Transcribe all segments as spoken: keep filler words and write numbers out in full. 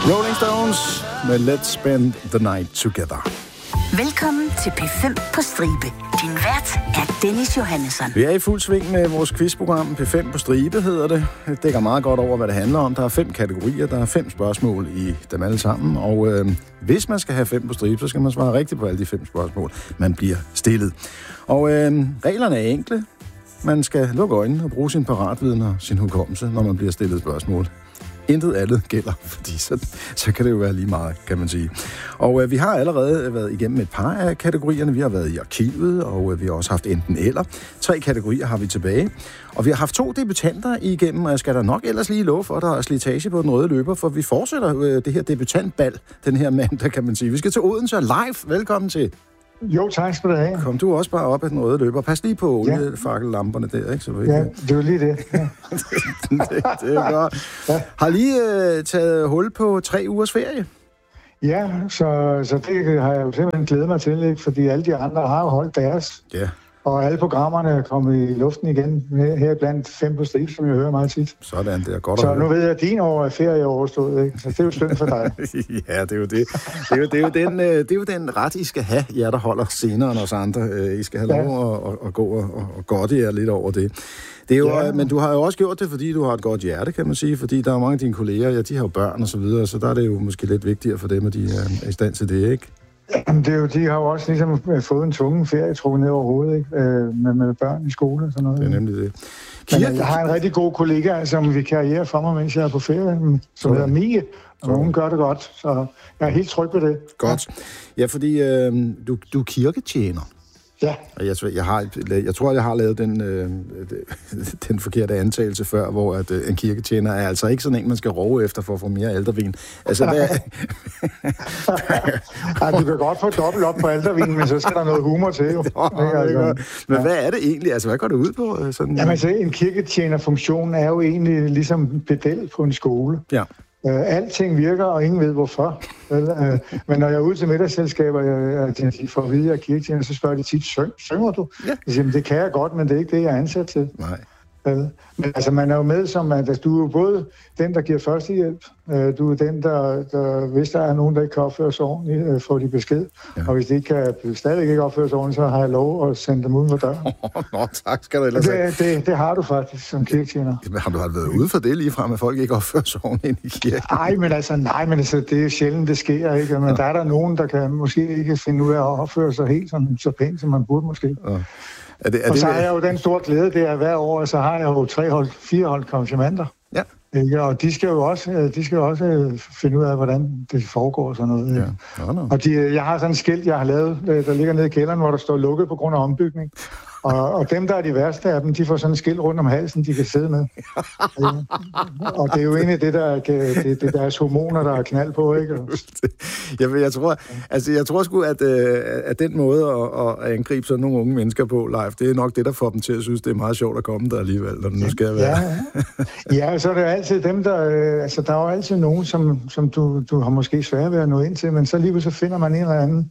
Rolling Stones med Let's Spend the Night Together. Velkommen til P fem på stribe. Din vært er Dennis Johannesson. Vi er i fuld sving med vores quizprogram. P fem på stribe hedder det. Det dækker meget godt over, hvad det handler om. Der er fem kategorier, der er fem spørgsmål i dem alle sammen. Og øh, hvis man skal have fem på stribe, så skal man svare rigtigt på alle de fem spørgsmål, man bliver stillet. Og øh, reglerne er enkle. Man skal lukke øjnene og bruge sin paratviden og sin hukommelse, når man bliver stillet spørgsmål. Intet andet gælder, fordi så, så kan det jo være lige meget, kan man sige. Og øh, vi har allerede været igennem et par af kategorierne. Vi har været i arkivet, og øh, vi har også haft enten eller. Tre kategorier har vi tilbage. Og vi har haft to debutanter igennem, og jeg skal da nok ellers lige love for, at der er slitage på den røde løber, for vi fortsætter øh, det her debutantbal, den her mandag, kan man sige. Vi skal til Odense live. Velkommen til. Jo, tak skal du have. Kom du også bare op af den røde løber. Pas lige på oliefakkellamperne der, ikke? Så du ikke... Ja, det var lige det. Ja. det, det er godt. Ja. Har lige øh, taget hul på tre ugers ferie? Ja, så, så det har jeg jo simpelthen glædet mig til, ikke? Fordi alle de andre har jo holdt deres. Ja. Og alle programmerne er kommet i luften igen, her blandt fem på stribe, som jeg hører meget tit. Sådan, det er godt så at høre. nu ved jeg, at din år er ferie overstået, ikke? Så det er jo synd for dig. Ja, det er jo det. Det er jo, det er jo, den, det er jo den ret, I skal have, jer der holder senere end os andre. I skal have ja. lov at, at, at gå og, og godte jer lidt over det. Det er jo, ja. Men du har jo også gjort det, fordi du har et godt hjerte, kan man sige. Fordi der er mange af dine kolleger, ja, de har jo børn og så videre, så der er det jo måske lidt vigtigere for dem, at de er i stand til det, ikke? Jamen, det er jo, de har jo også ligesom fået en tvungen ferie trukket ned over hovedet, ikke? Med, med børn i skole og sådan noget. Det er nemlig det. Men jeg har en rigtig god kollega, som vikarierer for mig, mens jeg er på ferie, som hedder Mie, og hun gør det godt, så jeg er helt tryg på det. Godt. Ja, fordi øh, du, du er kirketjener. Ja. Jeg, jeg, har, jeg tror, jeg har lavet den, øh, den forkerte antagelse før, hvor at, øh, en kirketjener er altså ikke sådan en, man skal roe efter for at få mere aldervin. Altså, hvad... ja, du kan godt få dobbelt op på aldervin, men så skal der noget humor til, jo. Nå, ja, men ja. Hvad er det egentlig? Altså, hvad går det ud på? Sådan... Jamen, altså, en kirketjenerfunktion er jo egentlig ligesom pedel på en skole. Ja. Uh, alting virker, og ingen ved hvorfor. Uh, men når jeg er ude til middagsselskaber, jeg, jeg, de får at vide, at jeg er kirketjener, så spørger de tit, Syng, synger du? Ja. Jeg siger, det kan jeg godt, men det er ikke det, jeg er ansat til. Nej. Uh, men altså, man er jo med som, at altså, du er jo både den, der giver førstehjælp, uh, du er den, der, der, hvis der er nogen, der ikke kan opføre sig ordentligt, uh, får de besked. Ja. Og hvis de ikke kan, stadig ikke opføre sig ordentligt, så har jeg lov at sende dem uden for døren. Nå, tak skal du ellers det, det, det har du faktisk som kirketjener. Men har du været ude for det lige frem, at folk ikke opfører sig ordentligt i kirken? Nej, men altså, nej, men altså, det er sjældent, det sker, ikke? Men ja. Der er der nogen, der kan måske ikke finde ud af at opføre sig helt sådan, så pænt, som man burde måske. Ja. Er det, er og det, så har jeg jo den store glæde, det er hver år, så har jeg jo tre hold, fire hold konfirmander. Ja. Ikke? Og de skal jo også, de skal jo også finde ud af, hvordan det foregår og sådan noget. Ja. Ja, no. Og de, jeg har sådan et skilt, jeg har lavet, der ligger nede i kælderen, hvor der står lukket på grund af ombygning. Og, og dem, der er de værste af dem, de får sådan et skilt rundt om halsen, de kan sidde med. Ja. Og det er jo egentlig det, der, det, det er deres hormoner, der er knald på, ikke? Jeg, jeg tror, altså, jeg tror sgu, at, at den måde at, at angribe sådan nogle unge mennesker på live, det er nok det, der får dem til at synes, det er meget sjovt at komme der alligevel, når det nu skal være. Ja, ja, så er det jo altid dem, der... Altså, der er jo altid nogen, som, som du, du har måske svært ved at nå ind til, men så lige så finder man en eller anden...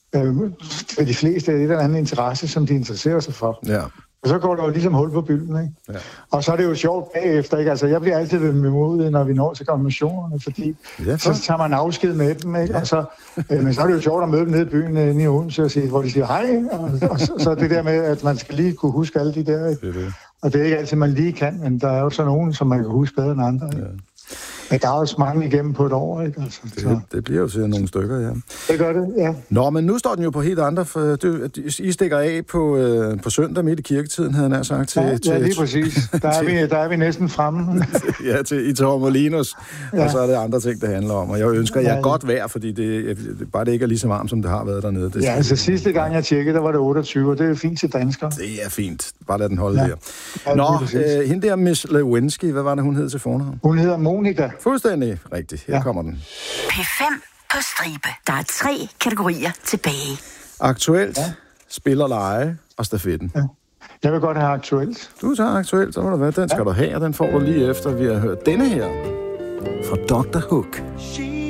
Øh, de fleste er et eller andet interesse, som de interesserer sig for. Ja. Og så går der jo ligesom hul på bylden, ikke? Ja. Og så er det jo sjovt bagefter, ikke? Altså, jeg bliver altid ved med modet, når vi når til konfirmationerne, fordi ja, så tager man afsked med dem, ikke? Ja. Og så, øh, men så er det jo sjovt at møde dem nede i byen øh, i Odense, og sige, hvor de siger hej, og, og så, så det der med, at man skal lige kunne huske alle de der, ikke? Det er det. Og det er ikke altid, man lige kan, men der er jo så nogen, som man kan huske bedre end andre, ikke? Ja. Men der er også mange igennem på et år, ikke? Altså, det, det bliver jo til nogle stykker, ja. Det gør det, ja. Nå, men nu står den jo på helt andre, for du, I stikker af på, øh, på søndag midt i kirketiden, havde jeg nær sagt. Til, ja, til, ja, lige præcis. Der er, vi, der er vi næsten fremme. Ja, til, i Torremolinos, ja. Og så er det andre ting, det handler om. Og jeg ønsker jer ja, godt vejr, fordi det, det, bare det ikke er lige så varmt, som det har været dernede. Det, ja, altså sidste gang jeg tjekkede, der var det otteogtyve, og det er fint til danskere. Det er fint. Bare lad den holde ja. Der. Ja, nå, øh, hende der, Miss Lewinsky, hvad var det, hun hed til fornavn? Hun hedder Monika. Fuldstændig rigtigt. Her ja. Kommer den. P fem på stribe. Der er tre kategorier tilbage. Aktuelt, ja. Spillerleje og stafetten. Ja. Jeg vil godt have aktuelt. Du tager aktuelt, så må det være. Den skal ja. Du have, og den får du lige efter, vi har hørt denne her fra doktor Hook. She